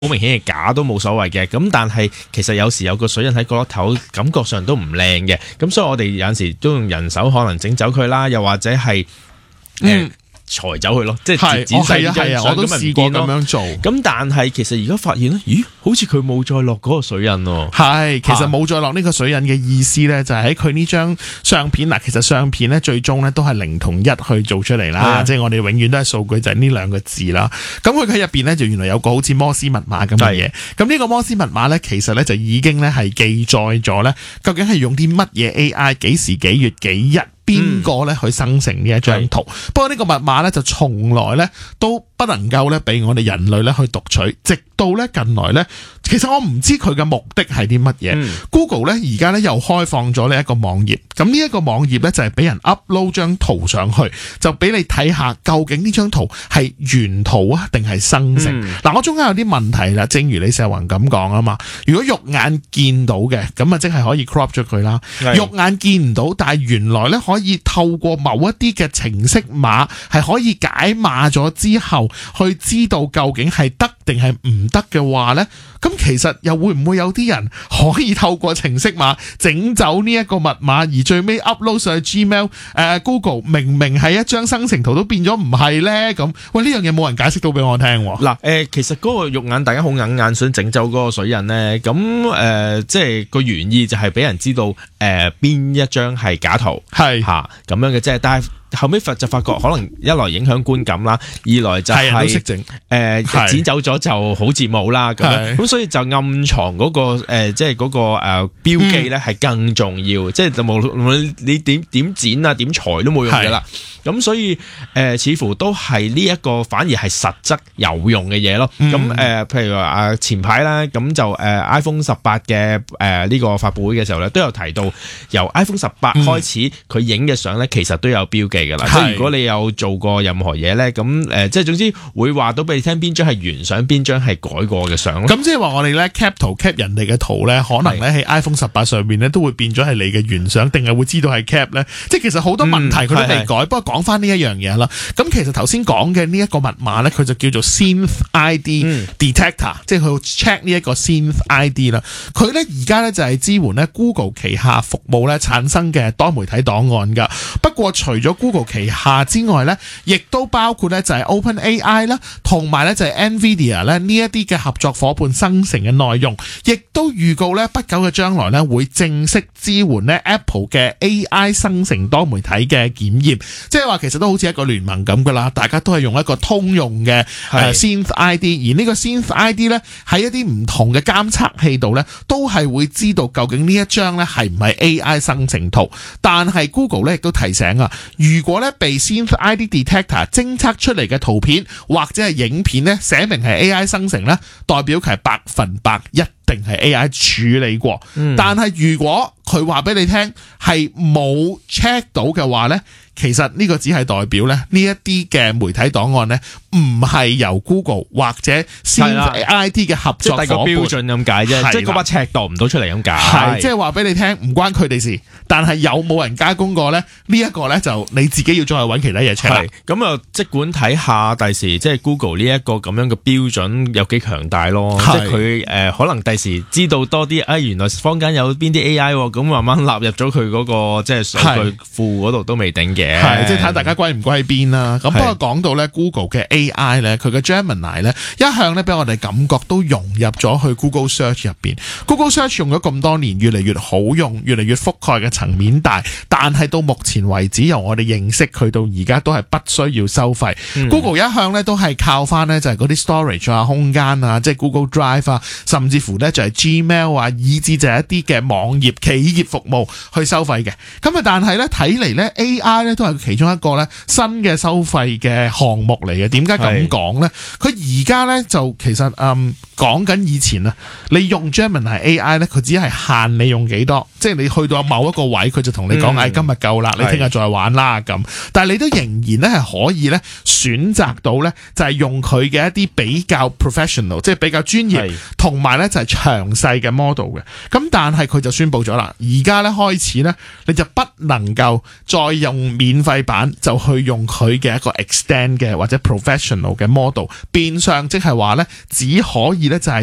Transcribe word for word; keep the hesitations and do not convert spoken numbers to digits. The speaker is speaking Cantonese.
好明顯係假都冇所謂嘅，咁但係其實有時有個水印喺角落頭，感覺上都唔靚嘅，咁所以我哋有陣時都用人手可能整走佢啦，又或者係誒。 嗯裁走佢咯，即係剪細張相， 我都試過咁樣做。 咁但係其實而家發現咧，咦，好似佢冇再落嗰個水印喎。 係，其實冇再落呢個水印嘅意思咧，就係喺佢呢張相片嗱，其實相片咧最終咧都係零同一去做出嚟啦，即係我哋永遠都係數據就係呢兩個字啦。咁佢喺入邊咧就原來有個好似摩斯密碼咁嘅嘢。咁呢個摩斯密碼咧，其實咧就已經咧係記載咗咧，究竟係用啲乜嘢 A I 幾時幾月幾日。邊個咧去生成呢一張圖？不過呢個密碼咧就從來咧都不能夠咧俾我哋人類咧去讀取，直到咧近來咧，其實我唔知佢嘅目的係啲乜嘢。嗯、Google 咧而家咧又開放咗呢一個網頁，咁呢一個網頁咧就係俾人 upload 張圖上去，就俾你睇下究竟呢張圖係原圖啊定係生成。嗱、嗯，我中間有啲問題啦，正如李世宏咁講啊嘛，如果肉眼見到嘅，咁啊即係可以 crop 咗佢啦。肉眼見唔到，但係原來咧可以。可以透過某一啲嘅程式碼係可以解碼咗之後，去知道究竟係得定係唔得嘅話呢，咁其實又會唔會有啲人可以透過程式碼整走呢一個密碼，而最尾 upload 上去 Gmail、呃、Google 明明係一張生成圖都變咗唔係呢？咁喂，呢樣嘢冇人解釋到俾我聽。 嗱、呃，其實嗰個肉眼大家好硬眼想整走嗰個水印呢，咁誒、呃，即係個原意就係俾人知道誒邊、呃、一張係假圖，係。咁、啊、樣嘅啫，但係後尾就發覺可能一來影響觀感啦，二來就係、是、 都識整誒剪走咗就好似冇啦咁樣，咁所以就暗藏嗰、那個誒、呃、即係嗰、那個誒、呃、標記咧係更重要，嗯、即係就無論你點點剪啊點裁都冇用噶啦。咁所以誒、呃、似乎都係呢一個反而係實質有用嘅嘢咯。咁、嗯、誒、呃、譬如話啊前排啦，咁就誒、呃、iPhone 十八嘅誒呢個發佈會嘅時候咧，都有提到由 iPhone 十八開始佢影嘅相咧，其實都有標記噶啦。即係如果你有做過任何嘢咧，咁誒、呃、即係總之會話到俾你聽邊張係原相，邊張係改過嘅相咯。咁即係話我哋咧 cap 圖 cap 人哋嘅圖咧，可能咧喺 iPhone 十八上面咧都會變咗係你嘅原相，定係會知道係 cap 咧？即係其實好多問題佢都未改，不過講翻呢一樣嘢啦。咁其實頭先講嘅呢一個密碼咧，佢就叫做 Synth I D Detector，、嗯、即係佢 check 呢一個 Synth I D 啦。佢咧而家咧就係支援咧 Google 旗下服務咧產生嘅多媒體檔案噶。不過除咗 Google 旗下之外咧，亦都包括咧就係 OpenAI 啦，同埋咧就係 Nvidia 咧呢一啲嘅合作夥伴生成嘅內容，亦都預告咧不久嘅將來咧會正式支援咧 Apple 嘅 A I 生成多媒體嘅檢驗。即係話其實都好似一個聯盟咁噶啦，大家都係用一個通用嘅、呃、Synth I D， 而呢個 Synth I D 咧喺一啲唔同嘅監測器度咧，都係會知道究竟呢一張咧係唔係 A I 生成圖。但係 Google 咧亦都提醒啊，如果咧被 Synth I D Detector 偵測出嚟嘅圖片或者係影片咧寫明係 A I 生成咧，代表佢係百分百一定係 A I 處理過。嗯、但係如果佢話俾你聽係冇 check 到嘅話咧，其實呢個只係代表咧呢一啲嘅媒體檔案咧唔係由 Google 或者 Synth I D 嘅合作夥伴，即係個標準咁解啫，即係嗰把尺度唔到出嚟咁解。係即係話俾你聽，唔關佢哋事，但係有冇人加工過咧？呢、這、一個咧就你自己要再去揾其他嘢 check。係咁啊，即管睇下第時即係 Google 呢一個咁樣嘅標準有幾強大咯。即係佢誒可能第時知道多啲，啊原來坊間有邊啲 A I 咁慢慢納入咗佢嗰個即係數據庫嗰度都未定嘅。係，即係睇大家歸唔歸邊啦。咁不過講到咧 Google 嘅 A I 咧，佢嘅 Gemini 咧，一向咧俾我哋感覺都融入咗去 Google Search 入邊。Google Search 用咗咁多年，越嚟越好用，越嚟越覆蓋嘅層面大。但係到目前為止，由我哋認識佢到而家都係不需要收費。嗯、Google 一向咧都係靠翻咧就係嗰啲 storage 啊、空間啊，即係 Google Drive 啊，甚至乎咧就係 Gmail 啊，以至就係一啲嘅網頁企業服務去收費嘅。咁啊，但係咧睇嚟咧 A I 咧都係其中一個咧新嘅收費嘅項目嚟嘅。點解咁講咧？佢而家咧就其實嗯講緊以前啊，你用 Gemini A I 咧，佢只係限你用幾多，即係你去到某一個位，佢就同你講，唉、嗯哎，今日夠啦，你聽日再玩啦咁。但係你都仍然咧係可以咧選擇到咧，就係用佢嘅一啲比較 professional， 即係比較專業，同埋咧就係詳細嘅 model 嘅。咁但係佢就宣布咗啦，而家咧開始咧，你就不能夠再用免費版就去用佢嘅一個 extend 嘅或者 professional 嘅 model， 變相即係話咧只可以咧就係